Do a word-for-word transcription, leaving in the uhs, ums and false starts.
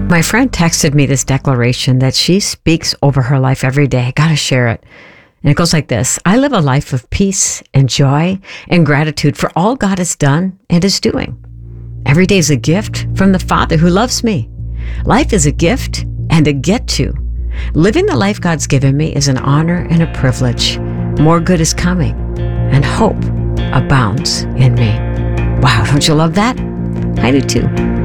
My friend texted me this declaration that she speaks over her life every day. I gotta share it. And it goes like this. I live a life of peace and joy and gratitude for all God has done and is doing. Every day is a gift from the Father who loves me. Life is a gift and a get to. Living the life God's given me is an honor and a privilege. More good is coming, and hope abounds in me. Wow, don't you love that? I do too.